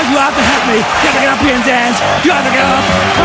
you have to help me. You have to get up here and dance. You have to get up.